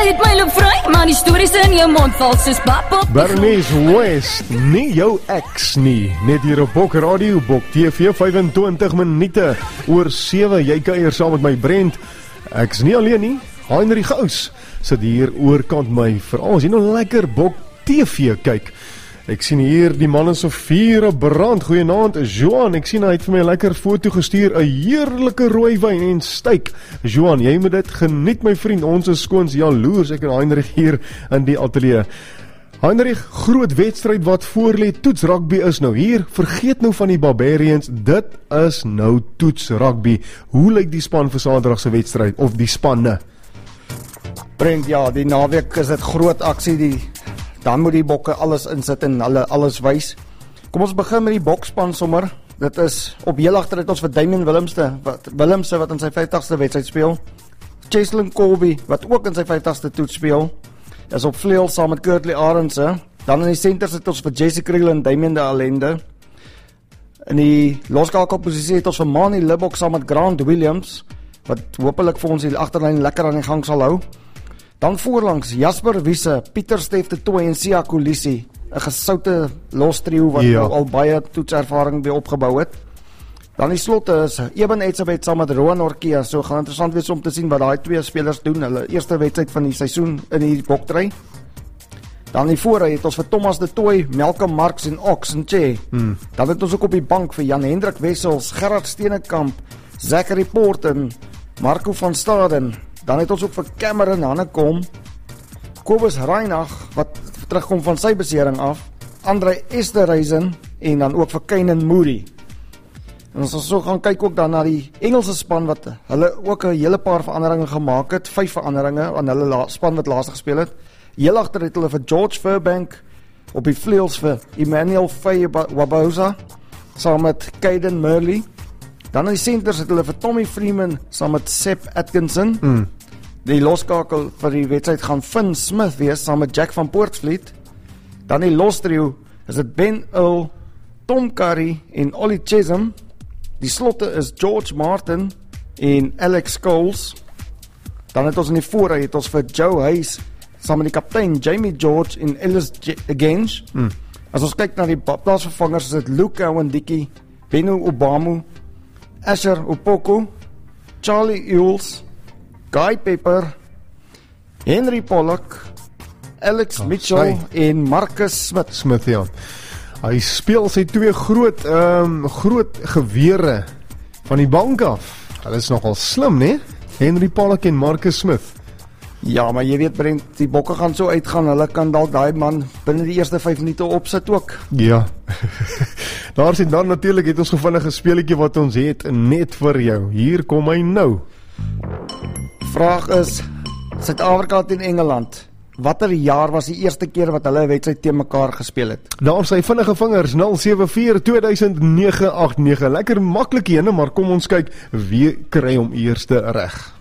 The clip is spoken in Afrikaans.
het my loop vry, maar die stories in jou mond val soos pap op. Bernice West, nie jou ex nie. Net hier op Bok Radio, Bok TV, 25 minute oor 7. Jy kuier saam met my Brent. Ek's nie alleen nie. Heinrich Gous sit hier oorkant my. Veral as jy nou lekker Bok TV kyk. Ek sien hier die manne se vure brand. Goeienaand, Johan. Ek sien hy het vir my 'n lekker foto gestuur, 'n heerlike rooi wyn en steak. Johan, jy moet dit geniet my vriend. Ons is skoons jaloers, ek en Heinrich hier in die ateljee. Heinrich, groot wedstryd wat voor lê, toets rugby is nou hier. Vergeet nou van die Barbarians, dit is nou toets rugby. Hoe lyk die span vir Saterdag se wedstryd of die spanne? Brent, ja, die naweek is dit groot aksie, dan moet die bokke alles insit en hulle alles wys. Kom ons begin met die bokspan sommer. Dit is op heel agter het ons vir Damian Willemse wat in sy 50ste wedstryd speel. Cheslin Colby wat ook in sy 50ste toets speel. Is op vleuel saam met Kurtley Arendse. Dan in die senters het ons vir Jesse Kriel en Damien de Allende. In die loskakelposisie het ons vir Manny Libbok saam met Grant Williams, wat hopelik vir ons die agterlyn lekker aan die gang sal hou. Dan voorlangs Jasper Wiese, Pieter Steff de Tooy en Sia Kolisi, 'n gesoute lostrio wat al baie toetservaring weer opgebou het. Dan die slotte is Eben Etzebeth saam met Rowan Orkia, so gaan interessant wees om te sien wat daai twee spelers doen, hulle eerste wedstryd van die seisoen in die boktry. Dan die voorry het ons vir Thomas de Tooy, Malcolm Marx en Ox en Che. Dan het ons ook op die bank vir Jan Hendrik Wessels, Gerard Steenekamp, Zachary Poort en Marco van Staden. Dan het ons ook vir Cameron Hannekom, Kobus Reinach wat terugkom van sy besering af, André Esterhuizen en dan ook vir Keinan Moody. En ons sal so gaan kyk ook dan na die Engelse span wat hulle ook 'n hele paar veranderinge gemaak het, 5 veranderinge aan hulle span wat laaste gespeel het. Heel agter het hulle vir George Furbank, op die vleuels vir Emmanuel Faye-Wabosa saam met Caden Murley. Dan in die centers het hulle vir Tommy Freeman saam met Sepp Atkinson. Die loskakel vir die wedstryd gaan Finn Smith wees saam met Jack van Poortvliet. Dan die lostrio is dit Ben Earl, Tom Curry en Ollie Chesham. Die slotte is George Martin en Alex Scholes. Dan het ons in die voorry het ons vir Joe Hayes saam met die kaptein Jamie George en Ellis Genge. As ons kyk na die plaasvervangers is dit Luke Awandiki, Beno Obamu, Asher Opoku, Charlie Ewells, Guy Pepper, Henry Pollock, Alex Mitchell en Marcus Smith, ja. Hy speel sy 2 groot gewere van die bank af. Hulle is nogal slim, né? Henry Pollock en Marcus Smith. Ja, maar jy weet Brent, die bokke gaan so uitgaan, hulle kan dalk daai man binne die eerste 5 minute opsit ook. Ja. Daar sien dan natuurlik het ons gevindig 'n speletjie wat ons het net vir jou. Hier kom hy nou. Vraag is, Suid-Afrika teen Engeland. Watter jaar was die eerste keer wat hulle 'n wedstryd teen mekaar gespeel het? Daar sy vinnige vingers 074-2009-89. Lekker maklik ene, maar kom ons kyk wie kry hom eerste reg.